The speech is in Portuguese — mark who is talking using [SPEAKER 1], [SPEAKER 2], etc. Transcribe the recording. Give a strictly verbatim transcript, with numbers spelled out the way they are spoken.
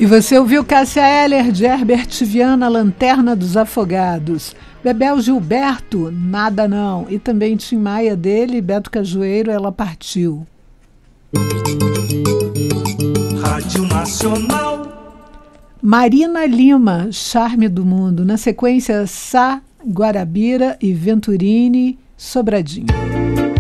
[SPEAKER 1] E você ouviu Cássia Eller, de Herbert Viana, Lanterna dos Afogados. Bebel Gilberto, Nada Não. E também Tim Maia dele, Beto Cajueiro, Ela Partiu.
[SPEAKER 2] Rádio Nacional.
[SPEAKER 1] Marina Lima, Charme do Mundo. Na sequência, Sá, Guarabira e Venturini, Sobradinho.